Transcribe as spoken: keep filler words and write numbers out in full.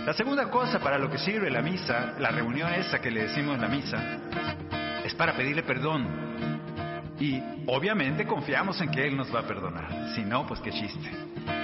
La segunda cosa para lo que sirve la misa, la reunión esa que le decimos la misa, es para pedirle perdón. Y obviamente confiamos en que Él nos va a perdonar. Si no, pues qué chiste.